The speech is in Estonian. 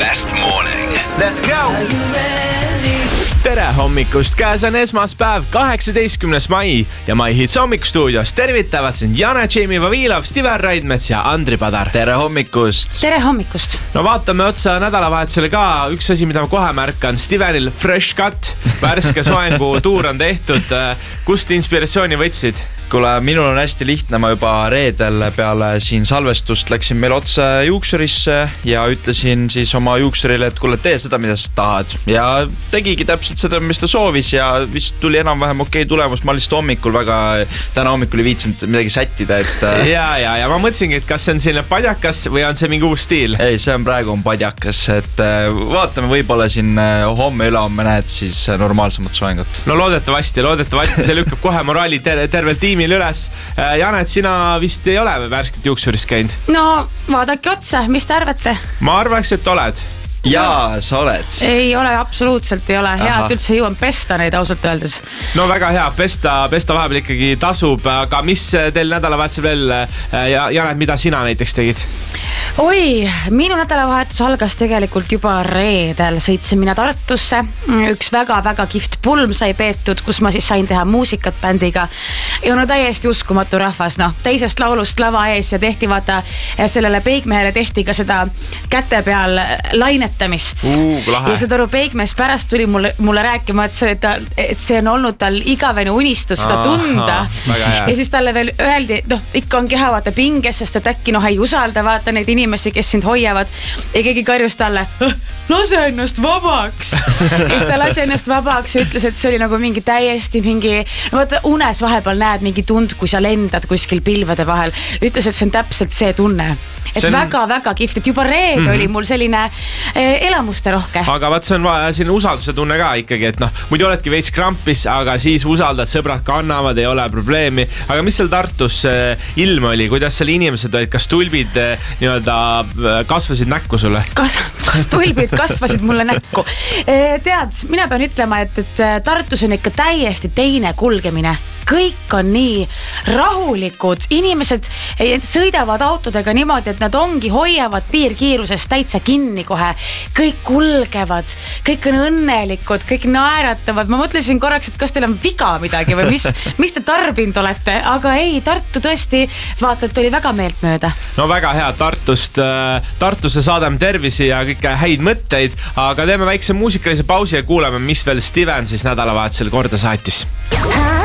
best morning. Let's go! Tere hommikust, käes on esmaspäev, 18. mai ja My Hits hommikustuudios tervitavad sind Jana, Jamie Vavilov, Steven Raidmets ja Andri Padar. Tere hommikust! Tere hommikust! No vaatame otsa nädalavahetusele ka. Üks asi, mida ma kohe märkan, Stevenil fresh cut, värske soengu tuur on tehtud. Kust inspiratsiooni võtsid? Kuule, minul on hästi lihtne, ma juba reedel peale siin salvestust läksin meil otse juuksurisse ja ütlesin siis oma juuksurile, et kuule, tee seda, mida sa tahad. Ja tegigi täpselt seda, mis ta soovis ja vist tuli enam-vähem okei tulemus. Ma lihtsalt täna hommikul ei viitsinud midagi sättida, et... Ja ma mõtlesingi, et kas see on selline padjakas või on see mingi uus stiil? Ei, see on praegu padjakas, et vaatame võib-olla siin homme ülehomme näed siis normaalsemat soengut. No loodetavasti see lükkab kohe moraali tervel tiimil üles. Janet, sina vist ei ole värsket juuksuris käinud? No, vaadake otsa, mis te arvate? Ma arvaks, et oled. Jaa, sa oled. Ei ole, absoluutselt ei ole. Hea, et üldse jõuan pesta neid ausalt öeldes. No väga hea, pesta vahepeal ikkagi tasub. Aga mis teil nädalavahetusel veel, Janet, mida sina näiteks tegid? Oi, minu nädalavahetus algas tegelikult juba reedel. Sõitsin mina Tartusse. Üks väga-väga kihvt pulm sai peetud, kus ma siis sain teha muusikat bändiga. Ja no täiesti uskumatu rahvas, teisest laulust lava ees ja tehti sellele peigmehele tehti ka seda käte peal lainetamist. Ja seda aru peigmees pärast tuli mulle rääkima, et see on olnud tal igavene unistus seda tunda. Ja siis talle veel öeldi, ikka on keha vaata pinges, sest et äkki ei usalda vaata neid inimesi, kes sind hoiavad. Ja keegi karjus talle, lase ennast vabaks. Ja siis ta lase ennast vabaks ja ütles, et see oli nagu mingi täiesti vaata unes vahepeal näed mingi tund, kui sa lendad kuskil pilvede vahel. Ütles, et see on täpselt see tunne. Et väga-väga kihvt, et juba reed oli mul selline elamuste rohke. Aga vaat see on selline usalduse tunne ka ikkagi, et muidu oledki veits krampis, aga siis usaldad, sõbrad kannavad, ei ole probleemi. Aga mis seal Tartus ilm oli? Kuidas seal inimesed olid? Kas tulbid kasvasid näkku sulle? Kas tulbid kasvasid mulle näkku? Tead, mina pean ütlema, et Tartus on ikka täiesti teine kulgemine. Kõik on nii rahulikud. Inimesed sõidavad autodega niimoodi, et nad hoiavad piirkiirusest täitsa kinni kohe. Kõik kulgevad, kõik on õnnelikud, kõik naeratavad. Ma mõtlesin korraks, et kas teil on viga midagi või mis te tarbinud olete? Aga ei, Tartu tõesti vaata, et oli väga meelt mööda. No väga hea, Tartusse saadame tervisi ja kõike häid mõtteid, aga teeme väikse muusikalise pausi ja kuuleme, mis veel Steven siis nädalavahetusel korda saatis.